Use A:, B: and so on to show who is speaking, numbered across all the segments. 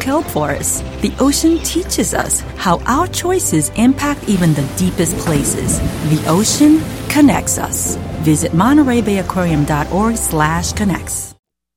A: kelp forests, the ocean teaches us how our choices impact even the deepest places. The ocean connects us. Visit MontereyBayAquarium.org/connects.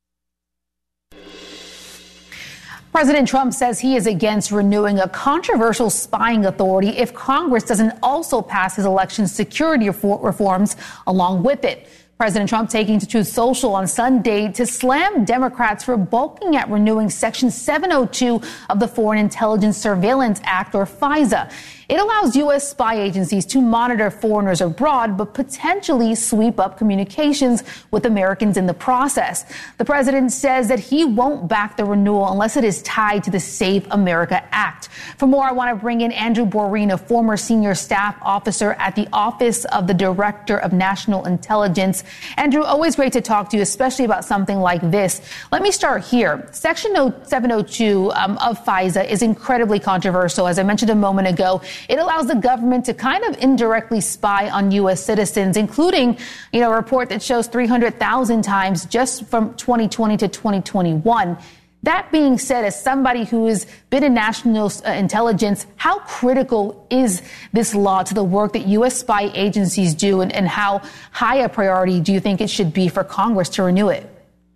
B: President Trump says he is against renewing a controversial spying authority if Congress doesn't also pass his election security reforms along with it. President Trump taking to Truth Social on Sunday to slam Democrats for balking at renewing Section 702 of the Foreign Intelligence Surveillance Act, or FISA. It allows U.S. spy agencies to monitor foreigners abroad, but potentially sweep up communications with Americans in the process. The president says that he won't back the renewal unless it is tied to the Save America Act. For more, I want to bring in Andrew Boreen, a former senior staff officer at the Office of the Director of National Intelligence. Andrew, always great to talk to you, especially about something like this. Let me start here. Section 702 of FISA is incredibly controversial. As I mentioned a moment ago, it allows the government to kind of indirectly spy on U.S. citizens, including, a report that shows 300,000 times just from 2020 to 2021. That being said, as somebody who has been in national intelligence, how critical is this law to the work that U.S. spy agencies do, and how high a priority do you think it should be for Congress to renew it?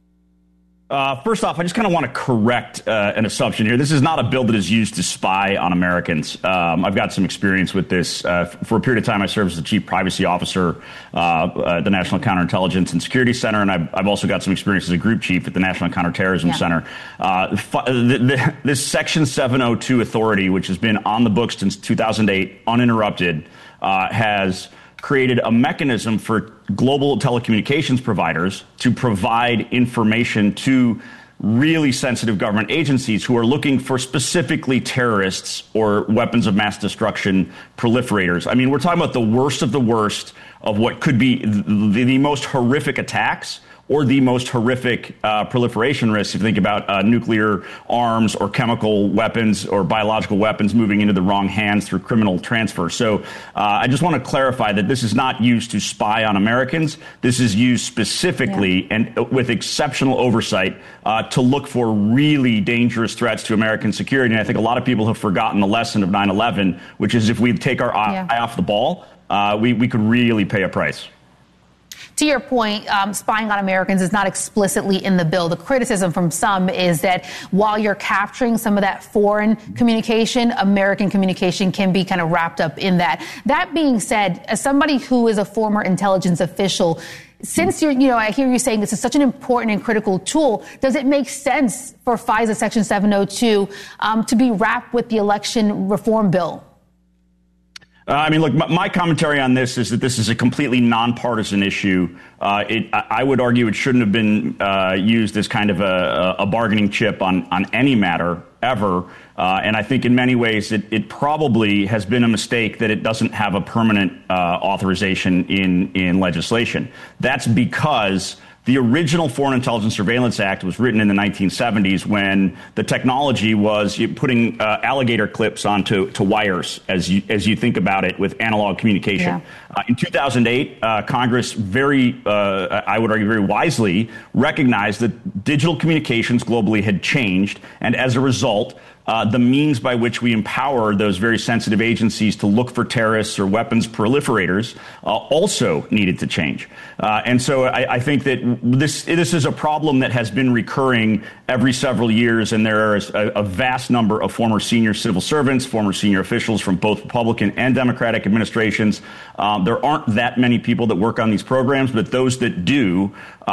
C: First off, I just kind of want to correct an assumption here. This is not a bill that is used to spy on Americans. I've got some experience with this. For a period of time, I served as the chief privacy officer at the National Counterintelligence and Security Center, and I've also got some experience as a group chief at the National Counterterrorism Center. This Section 702 authority, which has been on the books since 2008, uninterrupted, has created a mechanism for global telecommunications providers to provide information to really sensitive government agencies who are looking for specifically terrorists or weapons of mass destruction proliferators. I mean, we're talking about the worst of what could be the most horrific attacks or the most horrific proliferation risks. If you think about nuclear arms or chemical weapons or biological weapons moving into the wrong hands through criminal transfer. So I just want to clarify that this is not used to spy on Americans. This is used specifically and with exceptional oversight to look for really dangerous threats to American security. And I think a lot of people have forgotten the lesson of 9/11, which is if we take our eye off the ball, we could really pay a price.
B: To your point, spying on Americans is not explicitly in the bill. The criticism from some is that while you're capturing some of that foreign communication, American communication can be kind of wrapped up in that. That being said, as somebody who is a former intelligence official, since I hear you saying this is such an important and critical tool, does it make sense for FISA Section 702 to be wrapped with the election reform bill?
C: Look, my commentary on this is that this is a completely nonpartisan issue. I would argue it shouldn't have been used as kind of a bargaining chip on any matter ever. And I think in many ways it probably has been a mistake that it doesn't have a permanent authorization in legislation. That's because the original Foreign Intelligence Surveillance Act was written in the 1970s when the technology was putting alligator clips onto wires, as you think about it, with analog communication. Yeah. In 2008, Congress I would argue very wisely, recognized that digital communications globally had changed, and as a result, the means by which we empower those very sensitive agencies to look for terrorists or weapons proliferators also needed to change. And so I think that this is a problem that has been recurring every several years, and there is a vast number of former senior civil servants, former senior officials from both Republican and Democratic administrations. There aren't that many people that work on these programs, but those that do,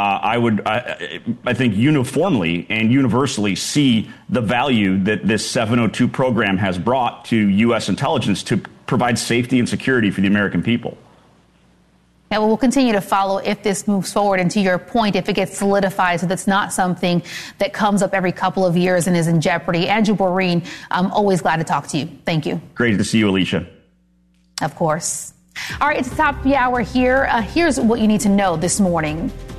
C: I think uniformly and universally see the value that this 702 program has brought to U.S. intelligence to provide safety and security for the American people.
B: Now, we'll continue to follow if this moves forward. And to your point, if it gets solidified, so that's not something that comes up every couple of years and is in jeopardy. Andrew Boreen, I'm always glad to talk to you. Thank you.
C: Great to see you, Alicia.
B: Of course. All right, it's the top of the hour here. Here's what you need to know this morning.